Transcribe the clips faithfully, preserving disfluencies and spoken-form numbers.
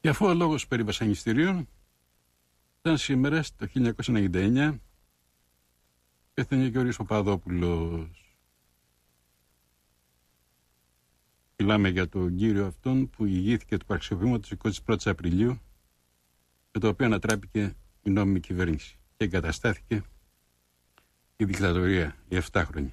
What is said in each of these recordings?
Και αφού ο λόγος περί βασανιστήριων, ήταν σήμερα, το χίλια εννιακόσια ενενήντα εννιά, πέθανε και ο Γιώργος Παπαδόπουλος. Μιλάμε για τον κύριο αυτόν που ηγήθηκε του πραξικοπήματος εικοστή πρώτη Απριλίου, με το οποίο ανατράπηκε η νόμιμη κυβέρνηση και εγκαταστάθηκε η δικτατορία, η εφτάχρονη.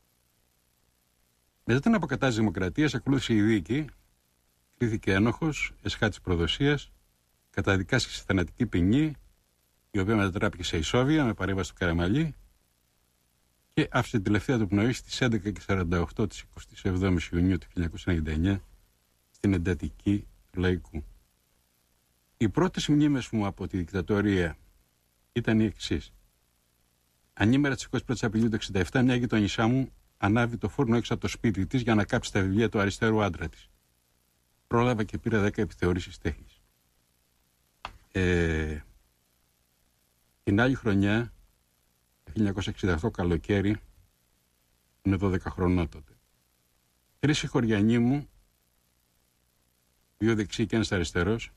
Μετά την αποκατάσταση δημοκρατίας ακολούθησε η δίκη, κρίθηκε ένοχος, εσχάτης προδοσίας, καταδικάστηκε σε θανατική ποινή, η οποία μετατράπηκε σε ισόβια με παρέμβαση του Καραμαλή και άφησε την τελευταία του πνοή στις έντεκα και σαράντα οκτώ της εικοστής εβδόμης Ιουνίου του χίλια εννιακόσια ενενήντα εννιά στην εντατική του Λαϊκού. Οι πρώτες μνήμες μου από τη δικτατορία ήταν οι εξής. Ανήμερα της εικοστής πρώτης Απριλίου του εξήντα επτά, μια γειτονισά μου ανάβει το φούρνο έξω από το σπίτι της για να κάψει τα βιβλία του αριστερού άντρα της. Πρόλαβα και πήρα δέκα επιθεωρήσεις τέχνης. Ε, την άλλη χρονιά, το χίλια εννιακόσια εξήντα οκτώ καλοκαίρι, είναι δώδεκα χρονών τότε. Τρεις συγχωριανοί μου, δύο δεξιοί και ένας αριστερός,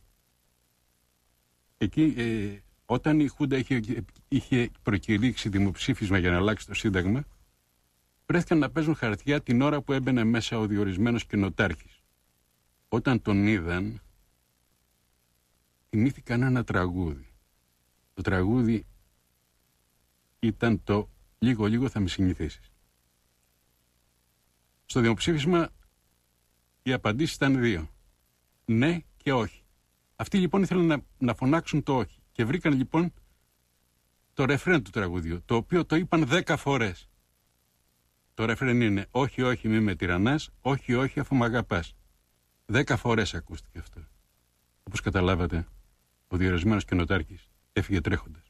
εκεί ε, όταν η Χούντα είχε, είχε προκηρύξει δημοψήφισμα για να αλλάξει το Σύνταγμα, βρέθηκαν να παίζουν χαρτιά την ώρα που έμπαινε μέσα ο διορισμένος κοινοτάρχης. Όταν τον είδαν, θυμήθηκαν ένα τραγούδι. Το τραγούδι ήταν το «Λίγο λίγο θα με συνηθίσεις». Στο δημοψήφισμα οι απαντήσεις ήταν δύο. Ναι και όχι. Αυτοί λοιπόν ήθελαν να, να φωνάξουν το όχι. Και βρήκαν λοιπόν το ρεφρέν του τραγουδιού, το οποίο το είπαν δέκα φορές. Το ρεφρέν είναι «Όχι, όχι, μη με τυραννάς, όχι, όχι, αφού μ' αγαπάς». Δέκα φορές ακούστηκε αυτό. Όπως καταλάβατε, ο διορισμένος κοινοτάρχης έφυγε τρέχοντας.